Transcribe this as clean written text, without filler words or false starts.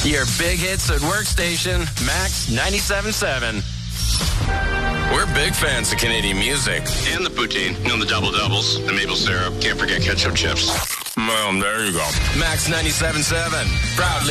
Your big hits at workstation, Max 97.7. We're big fans of Canadian music. And the poutine. The double-doubles, the maple syrup. Can't forget ketchup chips. Well, there you go. Max 97.7. Proudly